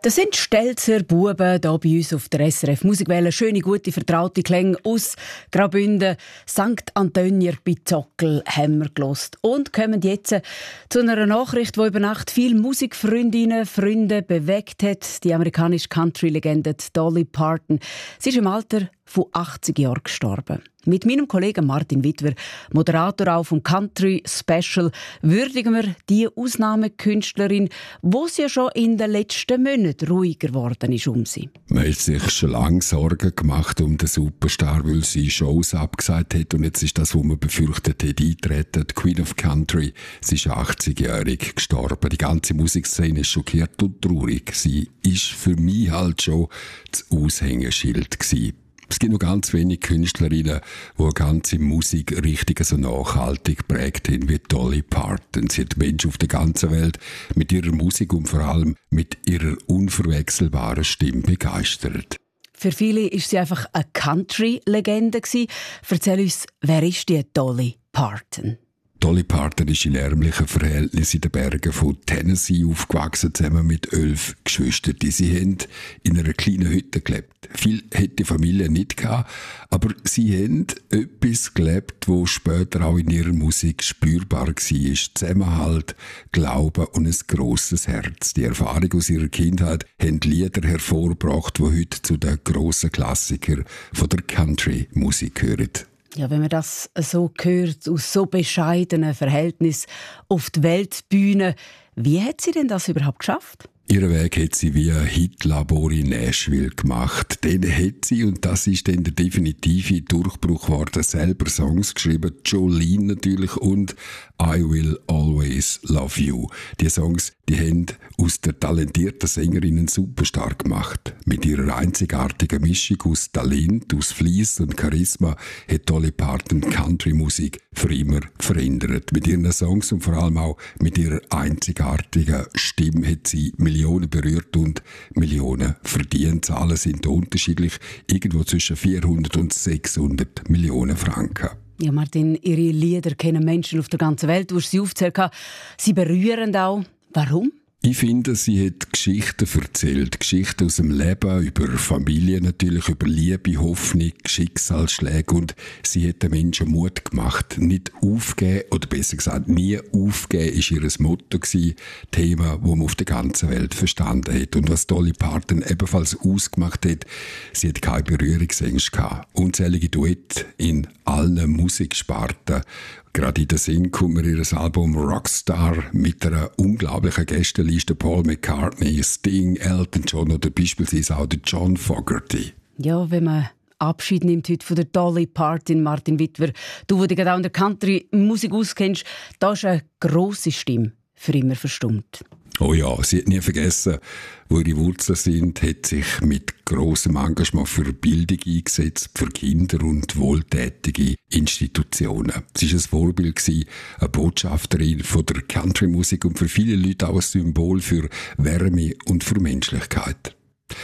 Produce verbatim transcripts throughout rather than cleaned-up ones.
Das sind Stelzer Buben hier bei uns auf der S R F Musikwelle. Schöne, gute, vertraute Klänge aus Graubünden. Sankt Antonier bei Zockel haben wir gehört. Und kommen jetzt zu einer Nachricht, die über Nacht viele Musikfreundinnen und Freunde bewegt hat. Die amerikanische Country-Legende Dolly Parton. Sie ist im Alter von achtzig Jahren gestorben. Mit meinem Kollegen Martin Wittwer, Moderator auch vom Country Special, würdigen wir die Ausnahmekünstlerin, wo sie ja schon in den letzten Monaten ruhiger geworden ist um sie. Man hat sich schon lange Sorgen gemacht um den Superstar, weil sie Shows abgesagt hat. Und jetzt ist das, was man befürchtet hat, eingetreten. Die Queen of Country, sie ist achtzigjährig gestorben. Die ganze Musikszene ist schockiert und traurig. Sie ist für mich halt schon das Aushängeschild gewesen. Es gibt noch ganz wenige Künstlerinnen, die eine ganze Musik richtig so nachhaltig geprägt haben wie Dolly Parton. Sie hat Menschen auf der ganzen Welt mit ihrer Musik und vor allem mit ihrer unverwechselbaren Stimme begeistert. Für viele ist sie einfach eine Country-Legende. Erzähl uns, wer ist die Dolly Parton? Dolly Parton ist in ärmlichen Verhältnissen in den Bergen von Tennessee aufgewachsen, zusammen mit elf Geschwistern. Sie haben in einer kleinen Hütte gelebt. Viel hätte die Familie nicht gehabt, aber sie haben etwas gelebt, das später auch in ihrer Musik spürbar war. Zusammenhalt, Glauben und ein grosses Herz. Die Erfahrung aus ihrer Kindheit haben Lieder hervorgebracht, die heute zu den grossen Klassikern von der Country-Musik gehören. Ja, wenn man das so hört, aus so bescheidenen Verhältnissen auf die Weltbühne, wie hat sie denn das überhaupt geschafft? Ihren Weg hat sie via Hitlabor in Nashville gemacht. Den hat sie, und das ist dann der definitive Durchbruch geworden, selber Songs geschrieben, Jolene natürlich und I Will Always Love You. Die Songs, die haben aus der talentierten Sängerin einen Superstar gemacht. Mit ihrer einzigartigen Mischung aus Talent, aus Fleiss und Charisma hat Dolly Parton Country-Musik für immer verändert. Mit ihren Songs und vor allem auch mit ihrer einzigartigen Stimme hat sie Millionen berührt und Millionen verdient. Zahlen sind unterschiedlich, irgendwo zwischen vierhundert und sechshundert Millionen Franken. Ja, Martin, ihre Lieder kennen Menschen auf der ganzen Welt, du hast sie aufgezählt. Sie berühren auch. Warum? Ich finde, sie hat Geschichten erzählt. Geschichten aus dem Leben, über Familie natürlich, über Liebe, Hoffnung, Schicksalsschläge. Und sie hat den Menschen Mut gemacht. Nicht aufgeben, oder besser gesagt, nie aufgeben, war ihr Motto gewesen. Thema, das man auf der ganzen Welt verstanden hat. Und was Dolly Parton ebenfalls ausgemacht hat, sie hat keine Berührungsängste gehabt. Unzählige Duette in allen Musiksparten. Gerade in den Sinn kommt mir ihr Album Rockstar mit einer unglaublichen Gästeliste: Paul McCartney, Sting, Elton John oder beispielsweise auch der John Fogerty. Ja, wenn man Abschied nimmt heute von der Dolly Parton, Martin Wittwer, du, wo dich auch in der Country-Musik auskennst, da ist eine grosse Stimme für immer verstummt. Oh ja, sie hat nie vergessen, wo ihre Wurzeln sind, hat sich mit grossem Engagement für Bildung eingesetzt, für Kinder und wohltätige Institutionen. Sie war ein Vorbild, eine Botschafterin von der Country-Musik und für viele Leute auch ein Symbol für Wärme und für Menschlichkeit.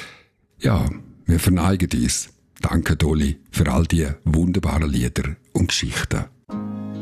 Ja, wir verneigen uns. Danke, Dolly, für all die wunderbaren Lieder und Geschichten.